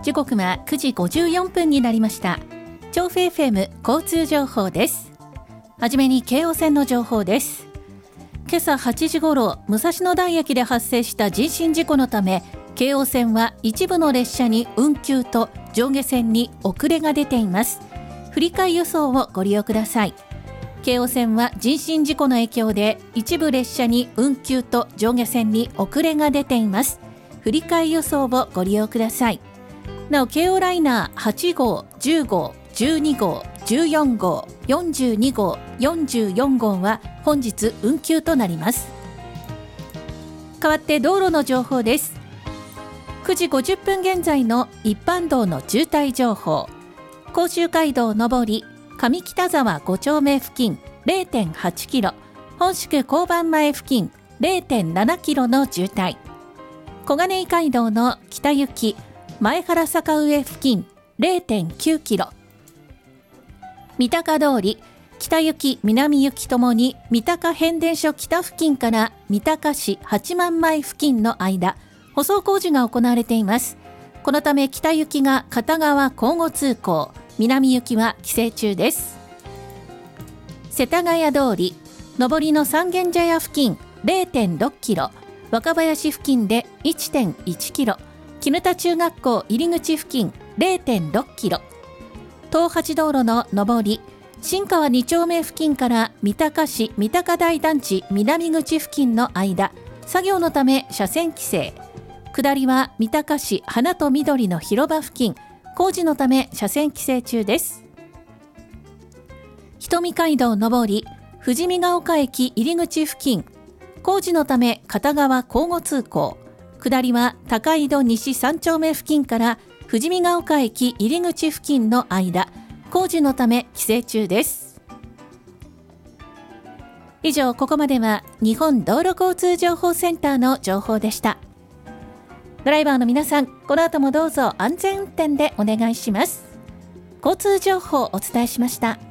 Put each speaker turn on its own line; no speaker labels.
時刻は9時54分になりました。調布 FM 交通情報です。はじめに京王線の情報です。今朝8時ごろ、武蔵野台駅で発生した人身事故のため、京王線は一部の列車に運休と上下線に遅れが出ています。振り替え輸送をご利用ください。京王線は人身事故の影響で一部列車に運休と上下線に遅れが出ています。振り替え輸送をご利用ください。なお、京王ライナー8号、10号、12号、14号、42号、44号は本日運休となります。代わって道路の情報です。9時50分現在の一般道の渋滞情報。甲州街道上り上北沢5丁目付近 0.8 キロ、本宿交番前付近 0.7 キロの渋滞。小金井街道の北行き前原坂上付近 0.9 キロ。三鷹通り北行き南行きともに三鷹変電所北付近から三鷹市八幡前付近の間、舗装工事が行われています。このため北行きが片側交互通行、南行きは規制中です。世田谷通り上りの三軒茶屋付近 0.6 キロ、若林付近で 1.1 キロ、絹田中学校入り口付近 0.6 キロ。東八道路の上り新川2丁目付近から三鷹市三鷹台団地南口付近の間、作業のため車線規制。下りは三鷹市花と緑の広場付近、工事のため車線規制中です。瞳街道上り富士見ヶ丘駅入り口付近、工事のため片側交互通行。下りは高井戸西3丁目付近から富士見ヶ丘駅入り口付近の間、工事のため規制中です。以上、ここまでは日本道路交通情報センターの情報でした。ドライバーの皆さん、この後もどうぞ安全運転でお願いします。交通情報をお伝えしました。